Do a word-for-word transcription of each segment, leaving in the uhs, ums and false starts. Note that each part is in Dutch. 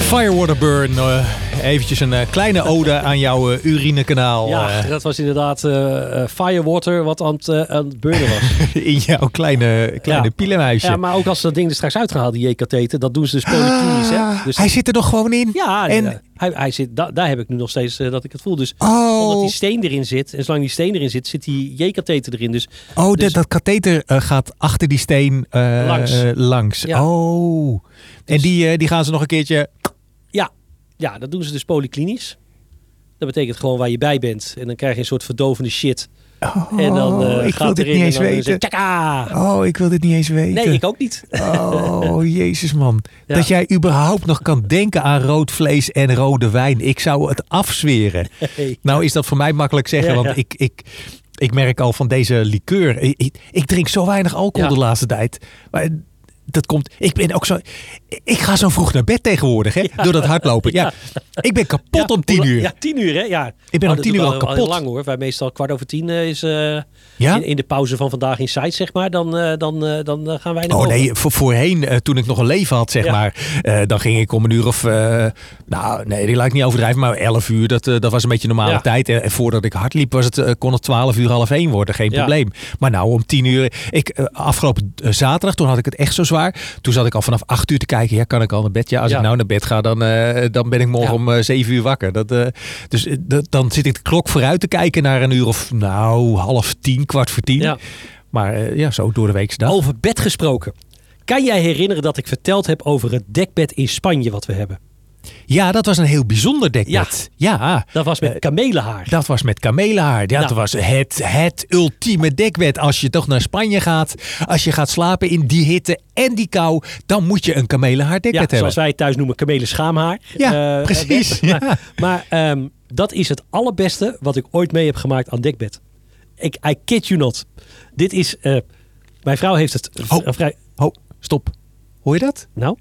Firewater Burn. Uh, eventjes een uh, kleine ode aan jouw uh, urinekanaal. Ja, uh, dat was inderdaad uh, uh, Firewater wat aan het, uh, aan het burnen was. In jouw kleine, kleine ja. pielenhuisje. Ja, maar ook als ze dat ding er straks uitgehaald, die J-katheter, dat doen ze dus polyklinisch. Ah, hè? Dus hij zit er nog gewoon in? Ja, en... uh, hij, hij zit, da, daar heb ik nu nog steeds uh, dat ik het voel. Dus oh. omdat die steen erin zit, en zolang die steen erin zit, zit die J-katheter erin. Dus, oh, dus... dat, dat katheter uh, gaat achter die steen uh, langs. Uh, langs. Ja. Oh. En die, uh, die gaan ze nog een keertje... Ja. ja, dat doen ze dus polyklinisch. Dat betekent gewoon waar je bij bent. En dan krijg je een soort verdovende shit. Oh, en dan uh, ik gaat wil dit erin niet eens en dan weten. Tjaka! Oh, ik wil dit niet eens weten. Nee, ik ook niet. Oh, jezus man. Ja. Dat jij überhaupt nog kan denken aan rood vlees en rode wijn. Ik zou het afzweren. Hey. Nou is dat voor mij makkelijk zeggen. Ja, want ja. ik, ik, ik merk al van deze liqueur. Ik, ik, ik drink zo weinig alcohol Ja. de laatste tijd. Maar dat komt... Ik ben ook zo... Ik ga zo vroeg naar bed tegenwoordig, hè? Ja. Door dat hardlopen. Ja. Ik ben kapot Ja, om tien uur. Ja, tien uur, hè? Ja. Ik ben oh, om tien uur al kapot. Heel lang hoor. Wij meestal kwart over tien uh, is uh, Ja? in, in de pauze van vandaag in site, zeg maar. Dan, uh, dan, uh, dan uh, gaan wij naar Oh boven. nee, voor, voorheen, uh, toen ik nog een leven had, zeg Ja. maar. Uh, dan ging ik om een uur of... Uh, nou, nee, die laat ik niet overdrijven. Maar elf uur, dat, uh, dat was een beetje normale Ja. tijd. En, en voordat ik hard liep, was het, uh, kon het twaalf uur, half één worden. Geen Ja. probleem. Maar nou, om tien uur... Ik, uh, afgelopen uh, zaterdag, toen had ik het echt zo zwaar. Toen zat ik al vanaf acht uur te kijken. Ja, kan ik al naar bed? Ja, als Ja. ik nou naar bed ga, dan, uh, dan ben ik morgen Ja. om uh, zeven uur wakker. Dat, uh, dus uh, dat, dan zit ik de klok vooruit te kijken naar een uur of... Nou, half tien, kwart voor tien. Ja. Maar uh, ja, zo door de weekse dag. Over bed gesproken. Kan jij herinneren dat ik verteld heb over het dekbed in Spanje wat we hebben? Ja, dat was een heel bijzonder dekbed. Ja. ja. Dat was met uh, kamelenhaar. Dat was met kamelenhaar. Ja, Nou. dat was het, het ultieme dekbed. Als je toch naar Spanje gaat, als je gaat slapen in die hitte en die kou, dan moet je een kamelenhaar dekbed Ja, hebben. zoals wij het thuis noemen, kamelenschaamhaar. Ja, uh, precies. bed. Ja. Maar, maar um, dat is het allerbeste wat ik ooit mee heb gemaakt aan dekbed. Ik, I kid you not. Dit is... Uh, mijn vrouw heeft het... Oh. Uh, vrij... Oh, stop. Hoor je dat? Nou?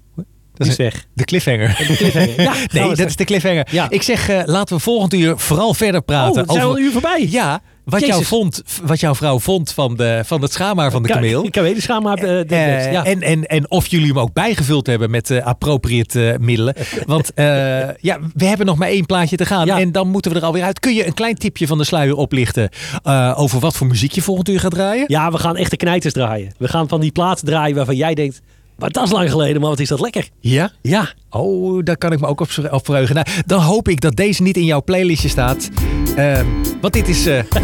Dat is is weg. De cliffhanger. De cliffhanger. Ja, nee, dat is de cliffhanger. Ja. Ik zeg, uh, laten we volgend uur vooral verder praten. Oh, het zijn over... al een uur voorbij. Ja, wat, jou vond, wat jouw vrouw vond van, de, van het schaamhaar van de kameel. Ka- kamelenschaamhaar. Uh, uh, ja. en, en, en of jullie hem ook bijgevuld hebben met uh, appropriate uh, middelen. Want uh, ja, we hebben nog maar één plaatje te gaan. Ja. En dan moeten we er alweer uit. Kun je een klein tipje van de sluier oplichten uh, over wat voor muziek je volgend uur gaat draaien? Ja, we gaan echte knijters draaien. We gaan van die platen draaien waarvan jij denkt... Maar dat is lang geleden, maar wat is dat lekker. Ja? Ja. Oh, daar kan ik me ook op, op verheugen. Nou, dan hoop ik dat deze niet in jouw playlistje staat. Uh, want dit is uh,